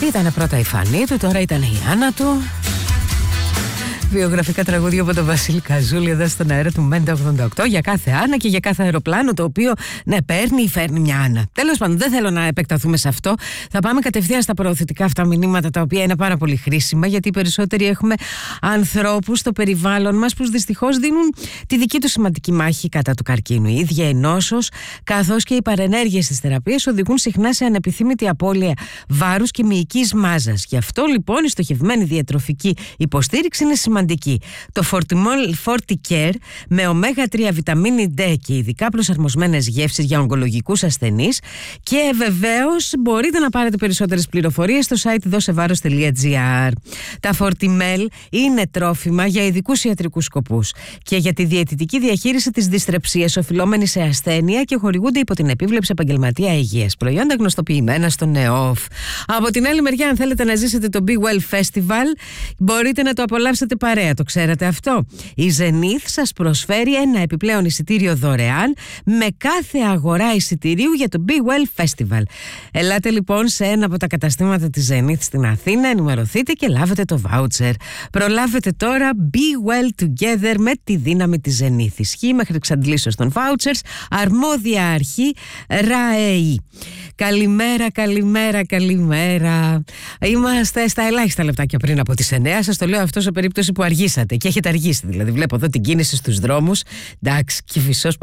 Ήτανε πρώτα η Φανή του, τώρα ήταν η Άννα του. Βιογραφικά τραγούδια από τον Βασίλη Καζούλη εδώ στον αέρα του Μέντα 88 για κάθε Άννα και για κάθε αεροπλάνο το οποίο παίρνει ή φέρνει μια Άννα. Τέλος πάντων, δεν θέλω να επεκταθούμε σε αυτό. Θα πάμε κατευθείαν στα προωθητικά αυτά μηνύματα, τα οποία είναι πάρα πολύ χρήσιμα, γιατί οι περισσότεροι έχουμε ανθρώπους στο περιβάλλον μας που δυστυχώς δίνουν τη δική του σημαντική μάχη κατά του καρκίνου. Η ίδια η νόσος, καθώς και οι παρενέργειες της θεραπείας οδηγούν συχνά σε ανεπιθύμητη απώλεια βάρους και μυϊκής μάζας. Γι' αυτό λοιπόν η στοχευμένη διατροφική υποστήριξη είναι σημαντική. Το Fortimol FortiCare με ω3 βιταμίνη D και ειδικά προσαρμοσμένες γεύσεις για ογκολογικούς ασθενείς, και βεβαίως μπορείτε να πάρετε περισσότερες πληροφορίες στο site dosevaros.gr. Τα Fortimel είναι τρόφιμα για ειδικούς ιατρικούς σκοπούς και για τη διαιτητική διαχείριση της δυστρεψίας οφειλόμενης σε ασθένεια και χορηγούνται υπό την επίβλεψη επαγγελματία υγείας. Προϊόντα γνωστοποιημένα στο ΝΕΟΦ. Από την άλλη μεριά, αν θέλετε να ζήσετε το Be Well Festival, μπορείτε να το απολαύσετε παρέα. Το ξέρατε αυτό? Η Zenith σας προσφέρει ένα επιπλέον εισιτήριο δωρεάν με κάθε αγορά εισιτηρίου για το Be Well Festival. Ελάτε λοιπόν σε ένα από τα καταστήματα της Zenith στην Αθήνα, ενημερωθείτε και λάβετε το voucher. Προλάβετε τώρα. Be Well Together με τη δύναμη της Zenith. Ισχύει μέχρι εξαντλήσεως των vouchers. Αρμόδια αρχή ΡΑΕΗ. Καλημέρα, καλημέρα, καλημέρα. Είμαστε στα ελάχιστα λεπτάκια πριν από τις 9. Σας το λέω αυτό σε περίπτωση που αργήσατε, και έχετε αργήσει. Δηλαδή, βλέπω εδώ την κίνηση στους δρόμους. Εντάξει, Κηφισός